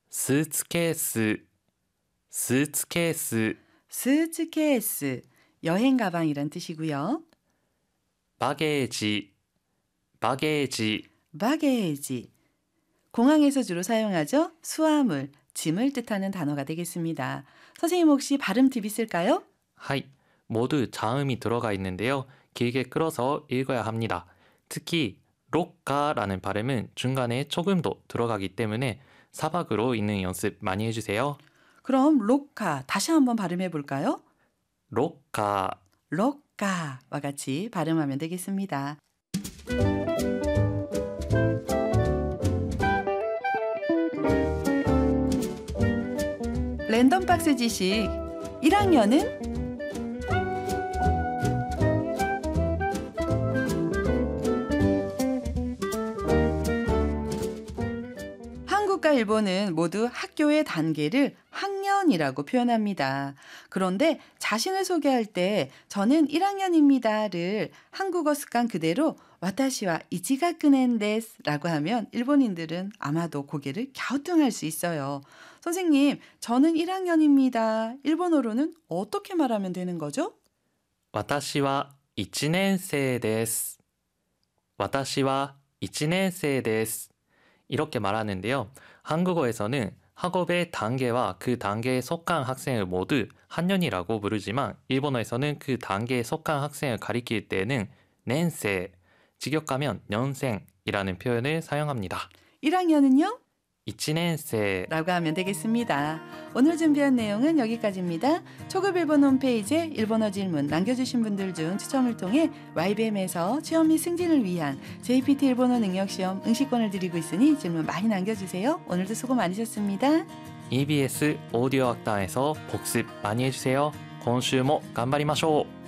スーツケース、スーツケース、 스츠케이스, 여행 가방이란 뜻이고요. バゲージ、バゲージ、 바게이지, 공항에서 주로 사용하죠. 수화물, 짐을 뜻하는 단어가 되겠습니다. 선생님 혹시 발음 팁 있을까요? はい、 모두 자음이 들어가 있는데요. 길게 끌어서 읽어야 합니다. 특히 록가라는 발음은 중간에 조금 더 들어가기 때문에 사박으로 읽는 연습 많이 해주세요. 그럼 로카 다시 한번 발음해 볼까요? 록가, 로카와 같이 발음하면 되겠습니다. 랜덤 박스 지식 1학년은 한국과 일본은 모두 학교의 단계를 학년이라고 표현합니다. 그런데 자신을 소개할 때 저는 1학년입니다를 한국어 습관 그대로 와타시와 이치가쿠넨 데스라고 하면 일본인들은 아마도 고개를 갸우뚱할 수 있어요. 선생님, 저는 1학년입니다. 일본어로는 어떻게 말하면 되는 거죠? 私は1年生です。私は1年生です。 이렇게 말하는데요. 한국어에서는 학업의 단계와 그 단계에 속한 학생을 모두 학년이라고 부르지만 일본어에서는 그 단계에 속한 학생을 가리킬 때는 넨세, 직역하면 년생이라는 표현을 사용합니다. 1학년은요? 1年生 라고 하면 되겠습니다. 오늘 준비한 내용은 여기까지입니다. 초급 일본 홈페이지에 일본어 질문 남겨주신 분들 중 추첨을 통해 YBM에서 취업 및 승진을 위한 JPT 일본어 능력시험 응시권을 드리고 있으니 질문 많이 남겨주세요. 오늘도 수고 많으셨습니다. EBS 오디오 학당에서 복습 많이 해주세요. 今週も頑張りましょう。